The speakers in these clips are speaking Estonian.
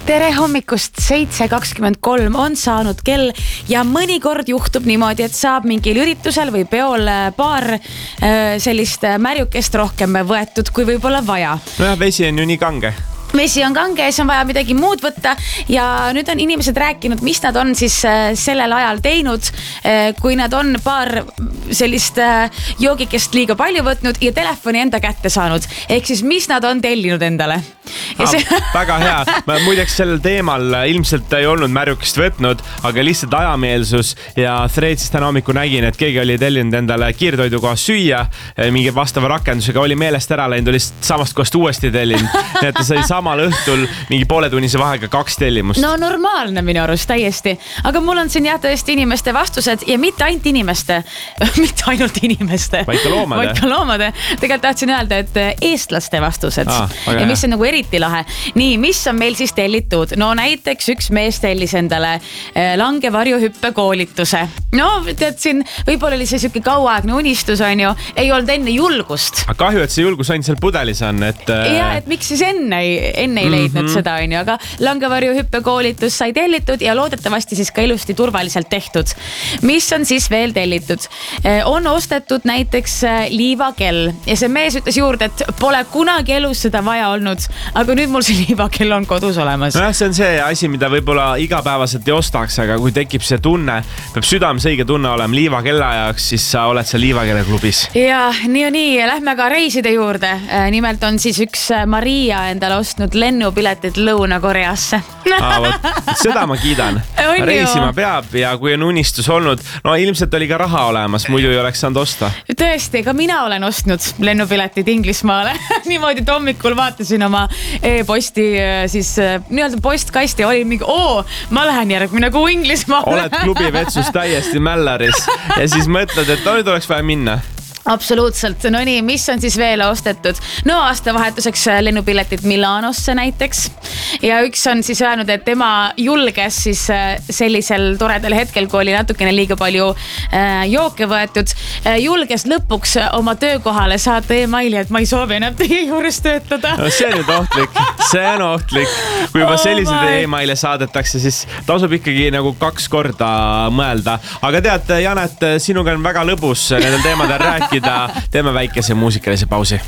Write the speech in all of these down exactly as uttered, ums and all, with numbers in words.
tere hommikust, seitse kakskümmend kolm on saanud kell ja mõnikord juhtub niimoodi, et saab mingil üritusel või peol paar sellist märjukest rohkem võetud, kui võib-olla vaja. Nojah, vesi on ju nii kange. Vesi on kange ja siis on vaja midagi muud võtta ja nüüd on inimesed rääkinud, mis nad on siis sellel ajal teinud, kui nad on paar sellist joogikest liiga palju võtnud ja telefoni enda kätte saanud. Ehk siis mis nad on tellinud endale. Ah, see... väga hea. Ma muideks sellel teemal ilmselt ei olnud märjukest võtnud, aga lihtsalt ajameelsus ja Threadsist täna hommiku nägin, et keegi oli tellinud endale kiirtoidukohas süüa mingi vastava rakendusega, oli meelest ära läinud, oli samast kohast uuesti tellinud. Nii et ta sai samal õhtul mingi pooletunnise vahega kaks tellimust. No normaalne minu arust täiesti. Aga mul on siin jah tõesti inimeste vastused ja mitte ainult inimeste, mitte ainult inimeste. Vaid ka loomade. Vaid ka loomade. Tegelikult tahtsin öelda, et eestlaste vastused. Ah, ja mis on nagu eriti lahe. Nii, mis on meil siis tellitud? No näiteks üks mees tellis endale langevarjuhüppe koolituse. No tead siin, võib-olla oli see siuke kauaaegne unistus on ju, ei olnud enne julgust. Aga kahju, et see julgus ainult seal pudelis on. Et... Ja, et miks siis enne ei, enne ei leidnud mm-hmm. seda on ju, aga langevarjuhüppe koolitus sai tellitud ja loodetavasti siis ka ilusti turvaliselt tehtud. Mis on siis veel tellitud? On ostetud näiteks liivakell ja see mees ütles juurde, et pole kunagi elus seda vaja olnud, aga nüüd mul see liivakell on kodus olemas. No jah, see on see asi, mida võib-olla igapäevaselt ei ostaks, aga kui tekib see tunne, peab südames õige tunne olema liivakella jaoks, siis sa oled seal liivakelle klubis. Ja nii ja nii, lähme ka reiside juurde. Nimelt on siis üks Maria endale ostnud lennupiletid Lõuna-Koreasse. Aa, võt, seda ma kiidan. Reisima peab ja kui on unistus olnud, no ilmselt oli ka raha olemas, muidu ei oleks saanud osta. Tõesti, ka mina olen ostnud lennupiletid Inglismaale. Niimoodi, et hommikul vaatasin oma e-posti siis nii-öelda postkasti oli mingi, oo, ma lähen järgmine kuu Inglismaale. Oled klubi vetsus täiesti mällaris ja siis mõtled, et no nüüd oleks vaja minna. Absoluutselt. No nii, mis on siis veel ostetud? No aastavahetuseks lennupiletid Milanosse näiteks. Ja üks on siis öelnud, et tema julges siis sellisel toredal hetkel, kui oli natukene liiga palju jooke võetud, julges lõpuks oma töökohale saata e-maili, et ma ei soovi enam teie juures töötada. No see on nüüd ohtlik. See on ohtlik. Kui juba sellised oh e-maile saadetakse, siis tasub ikkagi nagu kaks korda mõelda. Aga tead, Janet, sinuga on väga lõbus nendel teemadel rääkida. Teeme väikese muusikalise pausi.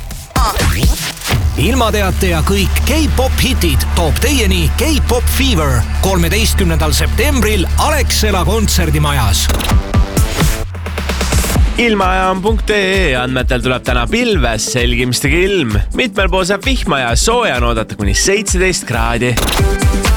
Ilmateate ja kõik K-pop hitid toob teieni K-pop Fever kolmeteistkümnendal septembril Alexela kontserdimajas. Ilmaajam.ee andmetel tuleb täna pilves, selgimistega ilm. Mitmel pool saab vihma ja sooja on oodata kuni seitseteist kraadi.